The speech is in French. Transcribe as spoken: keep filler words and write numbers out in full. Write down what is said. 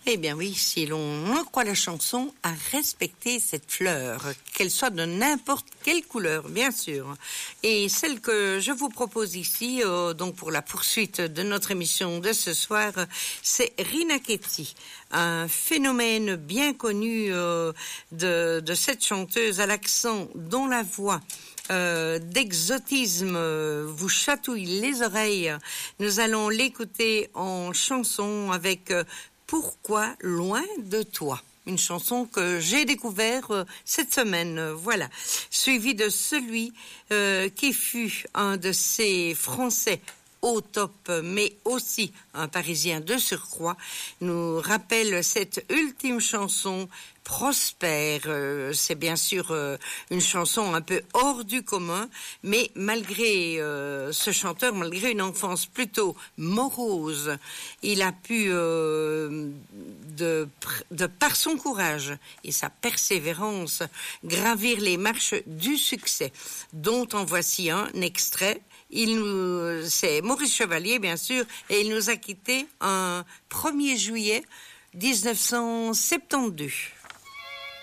Eh bien oui, si l'on en croit la chanson, à respecter cette fleur, qu'elle soit de n'importe quelle couleur, bien sûr. Et celle que je vous propose ici, euh, donc pour la poursuite de notre émission de ce soir, c'est Rina Ketty, un phénomène bien connu euh, de, de cette chanteuse à l'accent dont la voix Euh, d'exotisme euh, vous chatouille les oreilles. Nous allons l'écouter en chanson avec euh, Pourquoi loin de toi, une chanson que j'ai découvert euh, cette semaine, euh, voilà, suivi de celui euh, qui fut un de ces Français au top, mais aussi un Parisien de surcroît, nous rappelle cette ultime chanson Prospère. Euh, c'est bien sûr euh, une chanson un peu hors du commun, mais malgré euh, ce chanteur, malgré une enfance plutôt morose, il a pu, euh, de, de par son courage et sa persévérance, gravir les marches du succès, dont en voici un extrait. Il nous, c'est Maurice Chevalier, bien sûr, et il nous a quittés un premier juillet mille neuf cent soixante-douze.